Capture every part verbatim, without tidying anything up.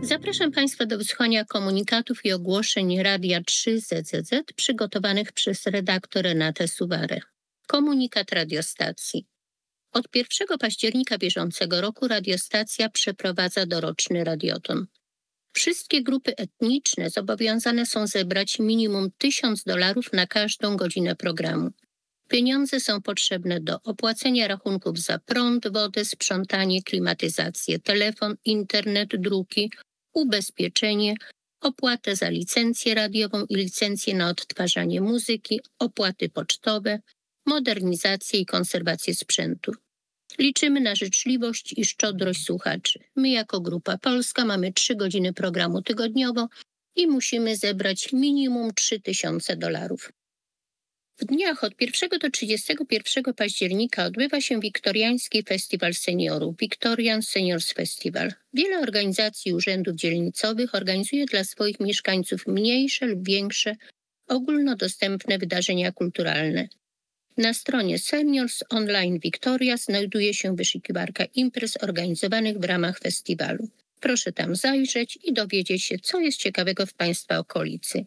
Zapraszam Państwa do wysłuchania komunikatów i ogłoszeń Radia trzy Z Z Z przygotowanych przez redaktor Renatę Suwarę. Komunikat radiostacji. Od pierwszego października bieżącego roku radiostacja przeprowadza doroczny radioton. Wszystkie grupy etniczne zobowiązane są zebrać minimum tysiąc dolarów na każdą godzinę programu. Pieniądze są potrzebne do opłacenia rachunków za prąd, wodę, sprzątanie, klimatyzację, telefon, internet, druki, ubezpieczenie, opłatę za licencję radiową i licencję na odtwarzanie muzyki, opłaty pocztowe, modernizację i konserwację sprzętu. Liczymy na życzliwość i szczodrość słuchaczy. My jako Grupa Polska mamy trzy godziny programu tygodniowo i musimy zebrać minimum trzy tysiące dolarów. W dniach od pierwszego do trzydziestego pierwszego października odbywa się Wiktoriański Festiwal Seniorów, Victorian Seniors Festival. Wiele organizacji i urzędów dzielnicowych organizuje dla swoich mieszkańców mniejsze lub większe, ogólnodostępne wydarzenia kulturalne. Na stronie Seniors Online Victoria znajduje się wyszukiwarka imprez organizowanych w ramach festiwalu. Proszę tam zajrzeć i dowiedzieć się, co jest ciekawego w Państwa okolicy.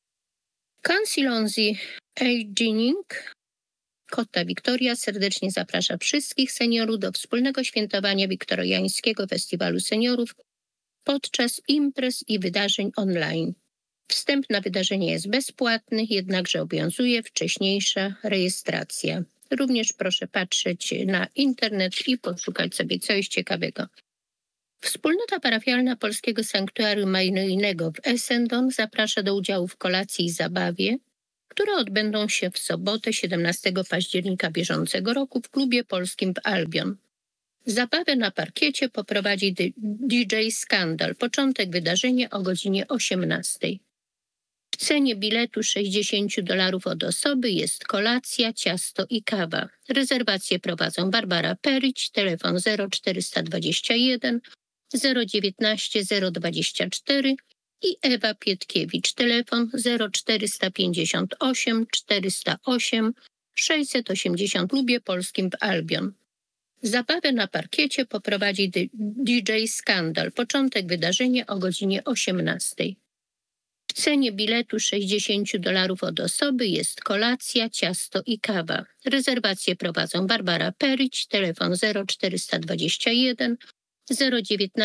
Councilonzi Aging Kota Victoria serdecznie zaprasza wszystkich seniorów do wspólnego świętowania Wiktoriańskiego Festiwalu Seniorów podczas imprez i wydarzeń online. Wstęp na wydarzenie jest bezpłatny, jednakże obowiązuje wcześniejsza rejestracja. Również proszę patrzeć na internet i poszukać sobie coś ciekawego. Wspólnota parafialna Polskiego Sanktuarium Maryjnego w Essendon zaprasza do udziału w kolacji i zabawie, które odbędą się w sobotę siedemnastego października bieżącego roku w klubie polskim w Albion. Zabawę na parkiecie poprowadzi D J Skandal. Początek wydarzenia o godzinie osiemnastej. W cenie biletu sześćdziesiąt dolarów od osoby jest kolacja, ciasto i kawa. Rezerwacje prowadzą Barbara Peryć, telefon zero czterysta dwadzieścia jeden zero dziewiętnaście zero dwadzieścia cztery i Ewa Pietkiewicz, telefon zero czterysta pięćdziesiąt osiem czterysta osiem sześćset osiemdziesiąt w klubie polskim w Albion. Zabawę na parkiecie poprowadzi D J Skandal. Początek wydarzenia o godzinie osiemnastej. W cenie biletu sześćdziesiąt dolarów od osoby jest kolacja, ciasto i kawa. Rezerwacje prowadzą Barbara Peryć, telefon zero czterysta dwadzieścia jeden zero dziewiętnaście